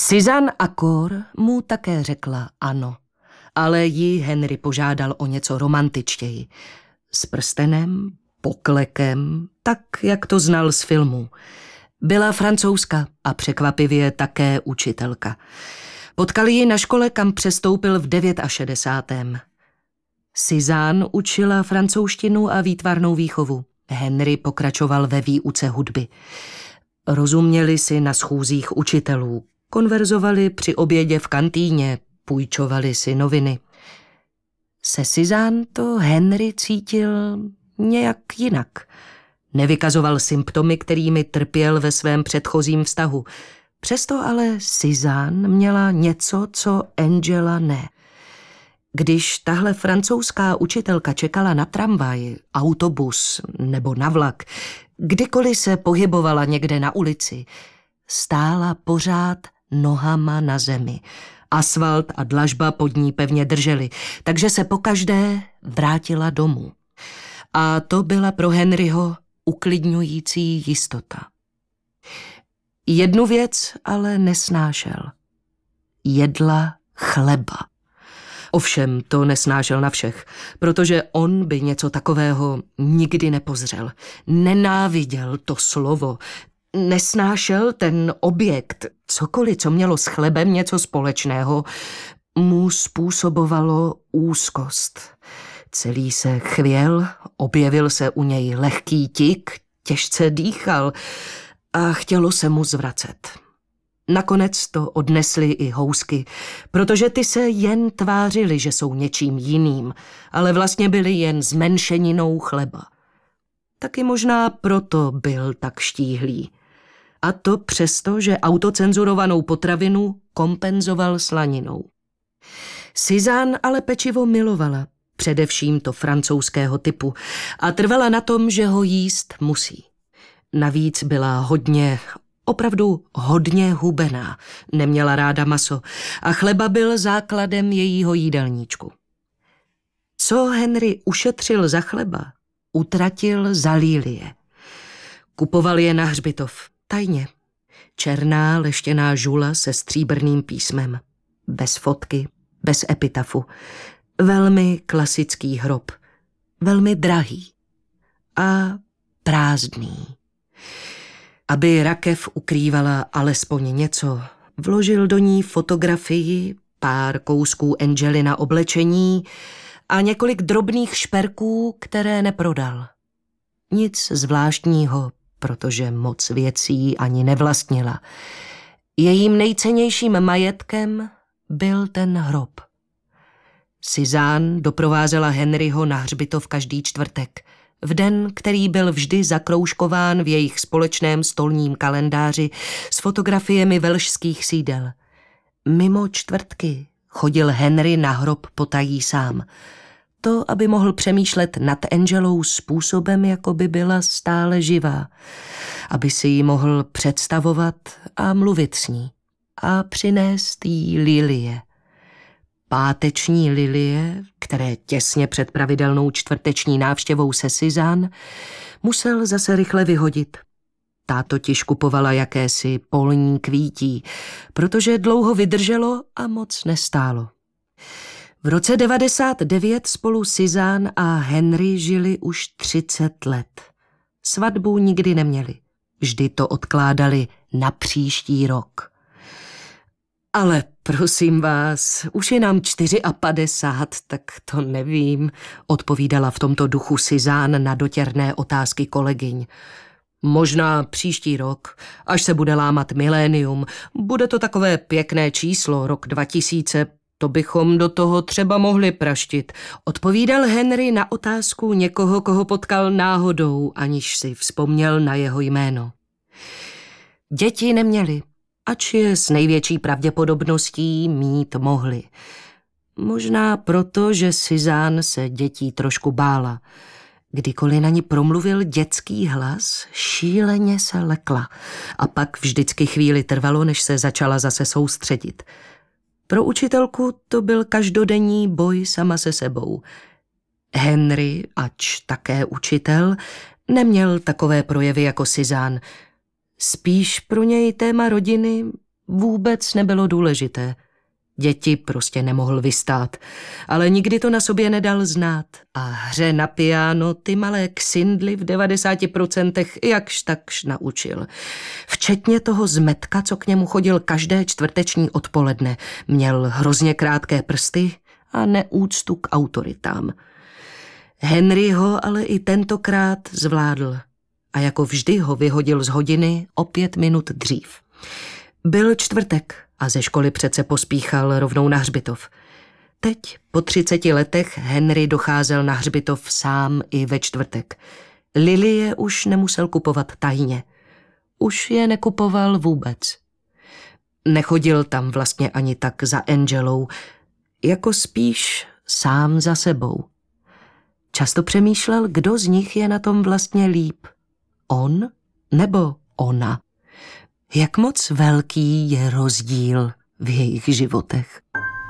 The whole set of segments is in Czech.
Suzanne Accord mu také řekla ano, ale ji Henry požádal o něco romantičtěji. S prstenem, poklekem, tak jak to znal z filmu. Byla Francouzka a překvapivě také učitelka. Potkali ji na škole, kam přestoupil v 69. Suzanne učila francouzštinu a výtvarnou výchovu. Henry pokračoval ve výuce hudby. Rozuměli si na schůzích učitelů, konverzovali při obědě v kantýně, půjčovali si noviny. Se Suzanne to Henry cítil nějak jinak. Nevykazoval symptomy, kterými trpěl ve svém předchozím vztahu. Přesto ale Suzanne měla něco, co Angela ne. Když tahle francouzská učitelka čekala na tramvaj, autobus nebo na vlak, kdykoliv se pohybovala někde na ulici, stála pořád nohama na zemi. Asfalt a dlažba pod ní pevně držely, takže se pokaždé vrátila domů. A to byla pro Henryho uklidňující jistota. Jednu věc ale nesnášel. Jedla chleba. Ovšem to nesnášel na všech, protože on by něco takového nikdy nepozřel. Nenáviděl to slovo, nesnášel ten objekt. Cokoliv, co mělo s chlebem něco společného, mu způsobovalo úzkost. Celý se chvěl, objevil se u něj lehký tik, těžce dýchal a chtělo se mu zvracet. Nakonec to odnesly i housky, protože ty se jen tvářily, že jsou něčím jiným, ale vlastně byly jen zmenšeninou chleba. Taky možná proto byl tak štíhlý. A to přesto, že autocenzurovanou potravinu kompenzoval slaninou. Suzanne ale pečivo milovala, především to francouzského typu, a trvala na tom, že ho jíst musí. Navíc byla opravdu hodně hubená, neměla ráda maso a chleba byl základem jejího jídelníčku. Co Henry ušetřil za chleba, utratil za lilie. Kupoval je na hřbitov, tajně. Černá leštěná žula se stříbrným písmem. Bez fotky, bez epitafu. Velmi klasický hrob. Velmi drahý. A prázdný. Aby rakev ukrývala alespoň něco, vložil do ní fotografii, pár kousků Angely na oblečení a několik drobných šperků, které neprodal. Nic zvláštního, protože moc věcí ani nevlastnila. Jejím nejcennějším majetkem byl ten hrob. Suzanne doprovázela Henryho na hřbitov každý čtvrtek, v den, který byl vždy zakroužkován v jejich společném stolním kalendáři s fotografiemi velšských sídel. Mimo čtvrtky chodil Henry na hrob potají sám. To, aby mohl přemýšlet nad Angelou způsobem, jako by byla stále živá. Aby si ji mohl představovat a mluvit s ní. A přinést jí lilie. Páteční lilie, které těsně před pravidelnou čtvrteční návštěvou se Suzanne musel zase rychle vyhodit. Ta totiž kupovala jakési polní kvítí, protože dlouho vydrželo a moc nestálo. V roce 99 spolu Suzanne a Henry žili už 30 let. Svatbu nikdy neměli. Vždy to odkládali na příští rok. Ale prosím vás, už je nám 54, tak to nevím, odpovídala v tomto duchu Suzanne na dotěrné otázky kolegyň. Možná příští rok, až se bude lámat milénium, bude to takové pěkné číslo, rok 2000, to bychom do toho třeba mohli praštit, odpovídal Henry na otázku někoho, koho potkal náhodou, aniž si vzpomněl na jeho jméno. Děti neměli, ač je s největší pravděpodobností mít mohli. Možná proto, že Suzanne se dětí trošku bála. Kdykoliv na ní promluvil dětský hlas, šíleně se lekla a pak vždycky chvíli trvalo, než se začala zase soustředit. Pro učitelku to byl každodenní boj sama se sebou. Henry, ač také učitel, neměl takové projevy jako Suzanne. Spíš pro něj téma rodiny Vůbec nebylo důležité. Děti prostě nemohl vystát, ale nikdy to na sobě nedal znát a hře na piano ty malé ksindly v 90% jakž takž naučil. Včetně toho zmetka, co k němu chodil každé čtvrteční odpoledne. Měl hrozně krátké prsty a neúctu k autoritám. Henry ho ale i tentokrát zvládl a jako vždy ho vyhodil z hodiny o 5 minut dřív. Byl čtvrtek a ze školy přece pospíchal rovnou na hřbitov. Teď, po 30 letech, Henry docházel na hřbitov sám i ve čtvrtek. Lilie už nemusel kupovat tajně. Už je nekupoval vůbec. Nechodil tam vlastně ani tak za Angelou, jako spíš sám za sebou. Často přemýšlel, kdo z nich je na tom vlastně líp. On nebo ona? Jak moc velký je rozdíl v jejich životech.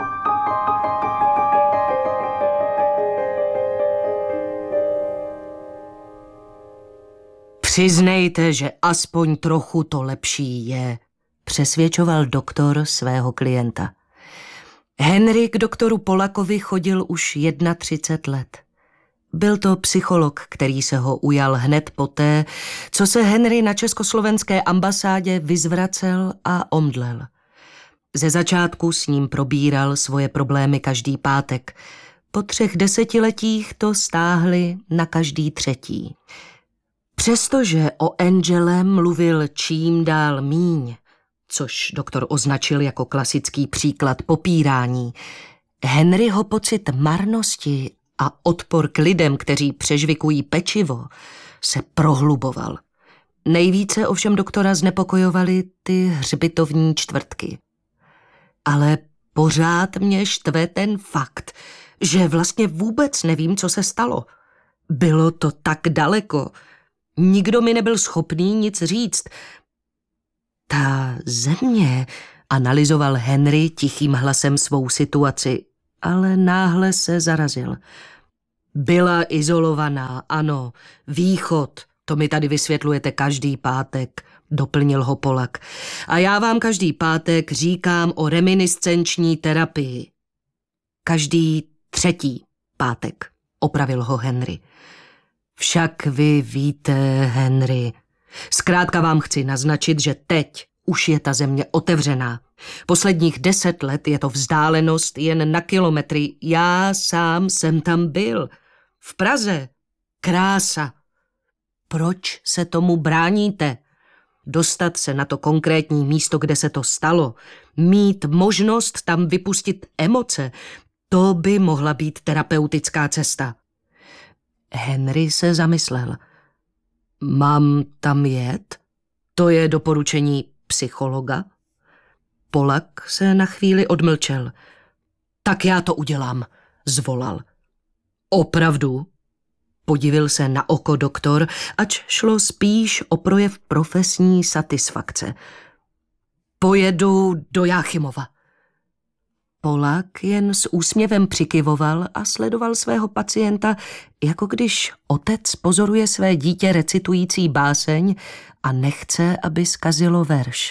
Přiznejte, že aspoň trochu to lepší je, přesvědčoval doktor svého klienta. Henry k doktoru Polakovi chodil už 31 let. Byl to psycholog, který se ho ujal hned poté, co se Henry na československé ambasádě vyzvracel a omdlel. Ze začátku s ním probíral svoje problémy každý pátek. Po 3 desetiletích to stáhli na každý 3. Přestože o Angele mluvil čím dál míň, což doktor označil jako klasický příklad popírání, Henryho pocit marnosti a odpor k lidem, kteří přežvikují pečivo, se prohluboval. Nejvíce ovšem doktora znepokojovaly ty hřbitovní čtvrtky. Ale pořád mě štve ten fakt, že vlastně vůbec nevím, co se stalo. Bylo to tak daleko. Nikdo mi nebyl schopný nic říct. Ta země, analyzoval Henry tichým hlasem svou situaci, ale náhle se zarazil. Byla izolovaná, ano, východ, to mi tady vysvětlujete každý pátek, doplnil ho Polak. A já vám každý pátek říkám o reminiscenční terapii. Každý 3. pátek, opravil ho Henry. Však vy víte, Henry, zkrátka vám chci naznačit, že teď už je ta země otevřená. Posledních 10 let je to vzdálenost jen na kilometry. Já sám jsem tam byl. V Praze. Krása. Proč se tomu bráníte? Dostat se na to konkrétní místo, kde se to stalo. Mít možnost tam vypustit emoce. To by mohla být terapeutická cesta. Henry se zamyslel. Mám tam jet? To je doporučení psychologa? Polak se na chvíli odmlčel. Tak já to udělám, zvolal. Opravdu? Podivil se na oko doktor, ač šlo spíš o projev profesní satisfakce. Pojedu do Jáchymova. Polák jen s úsměvem přikyvoval a sledoval svého pacienta, jako když otec pozoruje své dítě recitující báseň a nechce, aby zkazilo verš.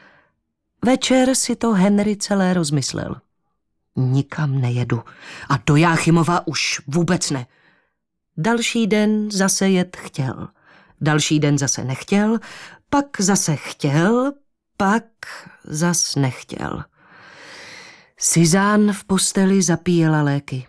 Večer si to Henry celé rozmyslel. Nikam nejedu a do Jáchymova už vůbec ne. Další den zase jet chtěl, další den zase nechtěl, pak zase chtěl, pak zas nechtěl. Suzanne v posteli zapíjela léky.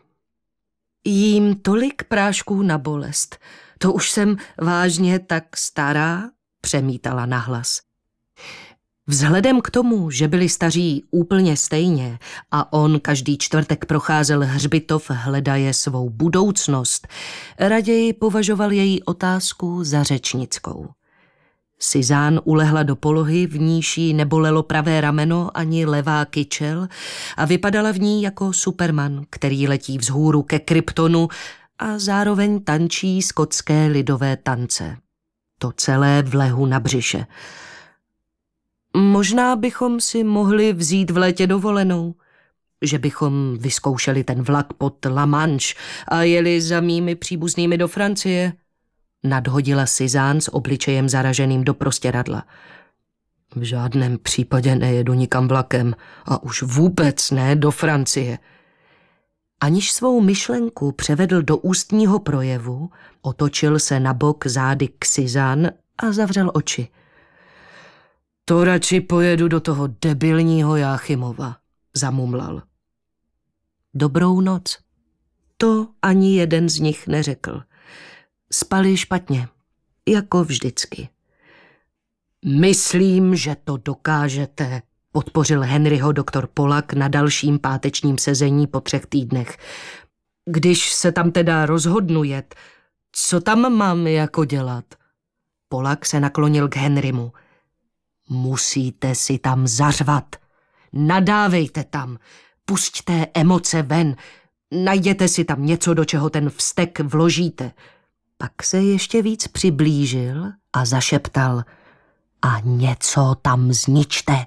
Jím tolik prášků na bolest. To už jsem vážně tak stará, přemítala nahlas. Vzhledem k tomu, že byli staří úplně stejně a on každý čtvrtek procházel hřbitov hledaje svou budoucnost, raději považoval její otázku za řečnickou. Suzanne ulehla do polohy, v níž jí nebolelo pravé rameno ani levá kyčel a vypadala v ní jako Superman, který letí vzhůru ke Kryptonu a zároveň tančí skotské lidové tance. To celé v lehu na břiše. Možná bychom si mohli vzít v létě dovolenou, že bychom vyzkoušeli ten vlak pod La Manche a jeli za mými příbuznými do Francie, nadhodila Suzanne s obličejem zaraženým do prostěradla. V žádném případě nejedu nikam vlakem a už vůbec ne do Francie. Aniž svou myšlenku převedl do ústního projevu, otočil se na bok zády k Suzanne a zavřel oči. To radši pojedu do toho debilního Jáchymova, zamumlal. Dobrou noc. To ani jeden z nich neřekl. Spali špatně, jako vždycky. Myslím, že to dokážete, podpořil Henryho doktor Pollack na dalším pátečním sezení po 3 týdnech. Když se tam teda rozhodnu jet, co tam mám jako dělat? Pollack se naklonil k Henrymu. Musíte si tam zařvat. Nadávejte tam. Pusťte emoce ven. Najděte si tam něco, do čeho ten vztek vložíte. Pak se ještě víc přiblížil a zašeptal. A něco tam zničte.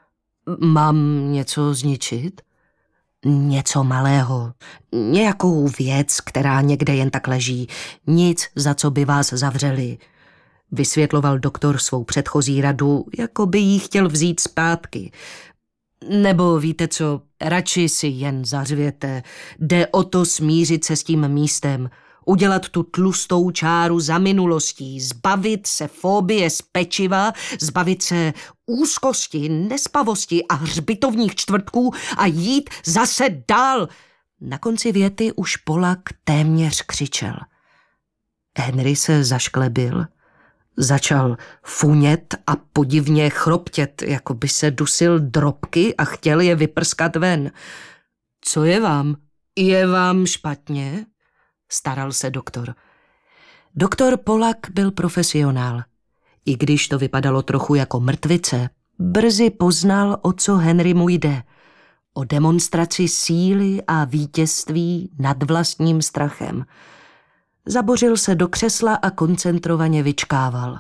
Mám něco zničit? Něco malého. Nějakou věc, která někde jen tak leží. Nic, za co by vás zavřeli. Vysvětloval doktor svou předchozí radu, jako by jí chtěl vzít zpátky. Nebo víte co, radši si jen zařvěte. Jde o to smířit se s tím místem. Udělat tu tlustou čáru za minulostí, zbavit se fobie z pečiva, zbavit se úzkosti, nespavosti a hřbitovních čtvrtků a jít zase dál. Na konci věty už Pollack téměř křičel. Henry se zašklebil, začal funět a podivně chroptět, jako by se dusil drobky a chtěl je vyprskat ven. Co je vám? Je vám špatně? Staral se doktor. Doktor Pollack byl profesionál. I když to vypadalo trochu jako mrtvice, brzy poznal, o co Henrymu jde. O demonstraci síly a vítězství nad vlastním strachem. Zabořil se do křesla a koncentrovaně vyčkával.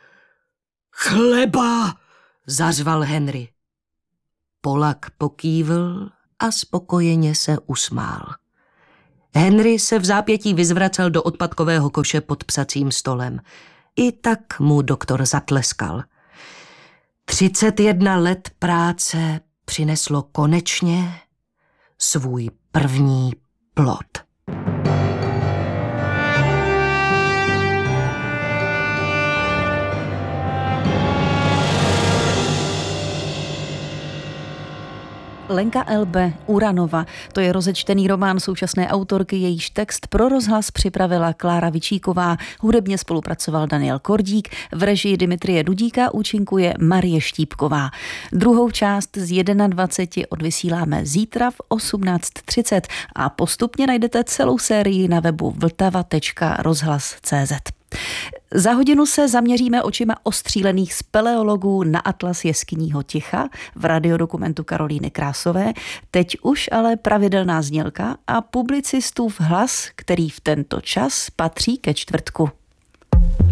Chleba! Zařval Henry. Pollack pokývl a spokojeně se usmál. Henry se v zápětí vyzvracel do odpadkového koše pod psacím stolem. I tak mu doktor zatleskal. 31 let práce přineslo konečně svůj první plod. Lenka Elbe, Uranova, to je rozečtený román současné autorky, jejíž text pro rozhlas připravila Klára Vičíková, hudebně spolupracoval Daniel Kordík, v režii Dimitrije Dudíka účinkuje Marie Štípková. Druhou část z 21 odvysíláme zítra v 18:30 a postupně najdete celou sérii na webu vltava.rozhlas.cz. Za hodinu se zaměříme očima ostřílených speleologů na atlas jeskyního ticha v radiodokumentu Karolíny Krásové, teď už ale pravidelná znělka a publicistův hlas, který v tento čas patří ke čtvrtku.